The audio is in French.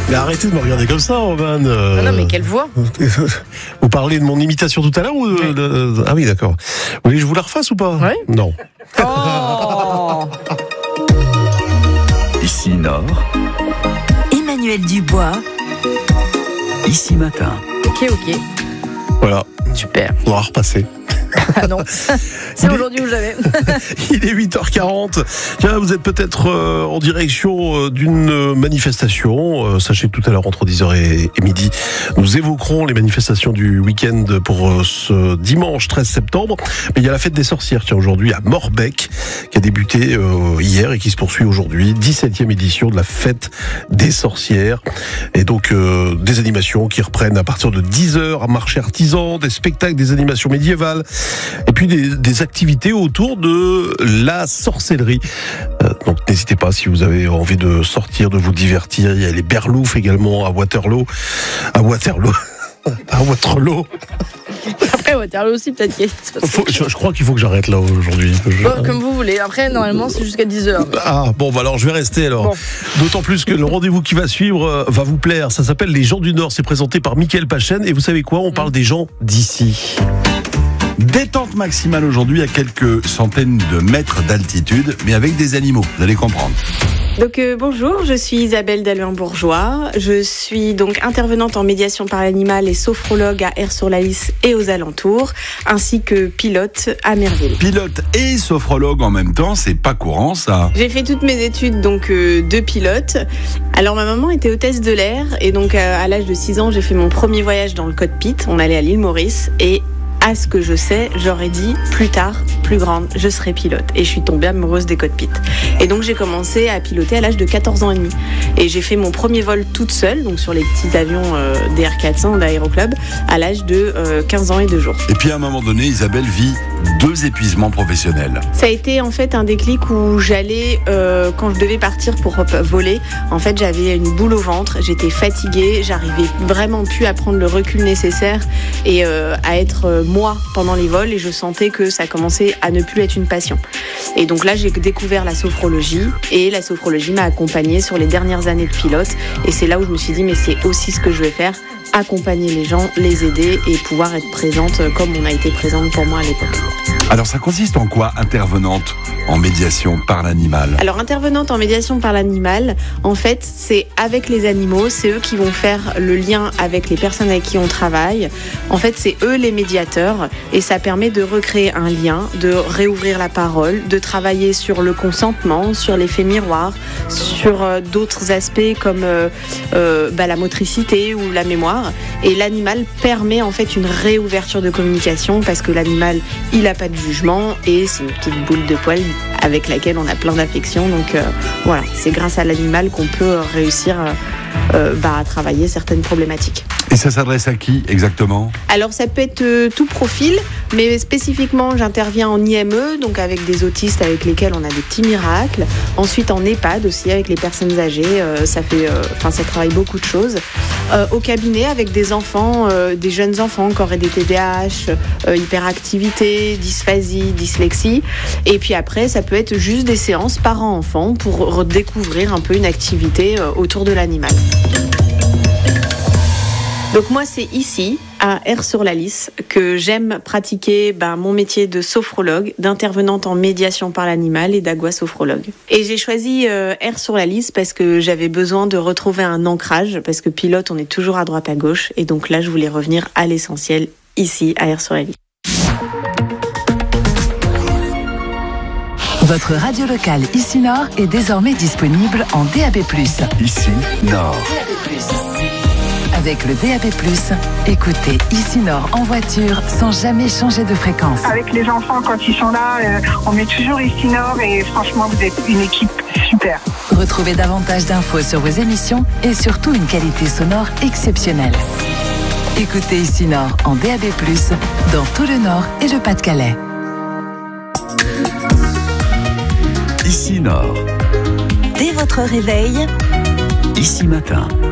Mais arrêtez de me regarder comme ça, Roman. Non, mais quelle voix. Vous parlez de mon imitation tout à l'heure ou Ah oui, d'accord. Vous voulez que je vous la refasse ou pas? Oui. Non. Oh. Ici Nord, Emmanuel Dubois, Ici Matin. Ok. Voilà, Super. on va repasser. Ah non, c'est aujourd'hui ou jamais. Il est 8h40. Tiens, vous êtes peut-être en direction d'une manifestation. Sachez que tout à l'heure, entre 10h et midi, nous évoquerons les manifestations du week-end pour ce dimanche 13 septembre. Mais il y a la fête des sorcières, tiens, aujourd'hui à Morbecque, qui a débuté hier et qui se poursuit aujourd'hui. 17e édition de la fête des sorcières. Et donc, des animations qui reprennent à partir de 10h, un marché artisan, des spectacles, des animations médiévales. Et puis des activités autour de la sorcellerie. Donc n'hésitez pas si vous avez envie de sortir, de vous divertir. Il y a les berloufs également à Waterloo. À Waterloo. Après, Waterloo aussi, peut-être qu'il y a... Je crois qu'il faut que j'arrête là aujourd'hui. Bon, comme vous voulez. Après, normalement, c'est jusqu'à 10h. Ah, bon, bah alors je vais rester alors. Bon. D'autant plus que le rendez-vous qui va suivre va vous plaire. Ça s'appelle Les gens du Nord. C'est présenté par Mickaël Pachen. Et vous savez quoi? On parle des gens d'ici. Détente maximale aujourd'hui à quelques centaines de mètres d'altitude, mais avec des animaux, vous allez comprendre. Donc bonjour, je suis Isabelle Dalluin-Bourgeois. Je suis donc intervenante en médiation par l'animal et sophrologue à Aire-sur-la-Lys et aux alentours, ainsi que pilote à Merville. Pilote et sophrologue en même temps, c'est pas courant ça. J'ai fait toutes mes études donc de pilote. Alors ma maman était hôtesse de l'air et donc à l'âge de 6 ans, j'ai fait mon premier voyage dans le cockpit. On allait à l'île Maurice et à ce que je sais, j'aurais dit plus tard, plus grande, je serai pilote. Et je suis tombée amoureuse des cockpits. Et donc j'ai commencé à piloter à l'âge de 14 ans et demi. Et j'ai fait mon premier vol toute seule, donc sur les petits avions DR400 d'Aéroclub, à l'âge de 15 ans et 2 jours. Et puis à un moment donné, Isabelle vit 2 épuisements professionnels. Ça a été en fait un déclic où j'allais, quand je devais partir pour voler, en fait j'avais une boule au ventre, j'étais fatiguée, j'arrivais vraiment plus à prendre le recul nécessaire et à être moi pendant les vols, et je sentais que ça commençait à ne plus être une passion. Et donc là j'ai découvert la sophrologie, et la sophrologie m'a accompagnée sur les dernières années de pilote, et c'est là où je me suis dit mais c'est aussi ce que je vais faire, accompagner les gens, les aider et pouvoir être présente comme on a été présente pour moi à l'époque. Alors ça consiste en quoi, intervenante en médiation par l'animal? Alors intervenante en médiation par l'animal, en fait c'est avec les animaux, c'est eux qui vont faire le lien avec les personnes avec qui on travaille. En fait c'est eux les médiateurs, et ça permet de recréer un lien, de réouvrir la parole, de travailler sur le consentement, sur l'effet miroir, sur d'autres aspects comme la motricité ou la mémoire. Et l'animal permet en fait une réouverture de communication, parce que l'animal il n'a pas de jugement et c'est une petite boule de poil avec laquelle on a plein d'affection. Donc voilà, c'est grâce à l'animal qu'on peut réussir à travailler certaines problématiques. Et ça s'adresse à qui exactement? Alors ça peut être tout profil, mais spécifiquement j'interviens en IME, donc avec des autistes avec lesquels on a des petits miracles. Ensuite en EHPAD aussi avec les personnes âgées, ça travaille beaucoup de choses. Au cabinet avec des enfants, des jeunes enfants qui auraient des TDAH, hyperactivité, dysphasie, dyslexie. Et puis après ça peut être juste des séances parents-enfants pour redécouvrir un peu une activité autour de l'animal. Donc moi c'est ici, à Aire-sur-la-Lys, que j'aime pratiquer mon métier de sophrologue, d'intervenante en médiation par l'animal et d'aguasophrologue. Et j'ai choisi Aire-sur-la-Lys parce que j'avais besoin de retrouver un ancrage, parce que pilote on est toujours à droite à gauche, et donc là je voulais revenir à l'essentiel, ici à Aire-sur-la-Lys. votre radio locale Ici Nord est désormais disponible en DAB+. Ici Nord. Avec le DAB+, écoutez Ici Nord en voiture sans jamais changer de fréquence. Avec les enfants, quand ils sont là, on met toujours Ici Nord et franchement, vous êtes une équipe super. Retrouvez davantage d'infos sur vos émissions et surtout une qualité sonore exceptionnelle. Écoutez Ici Nord en DAB+, dans tout le Nord et le Pas-de-Calais. Ici Nord. Dès votre réveil, Ici Matin.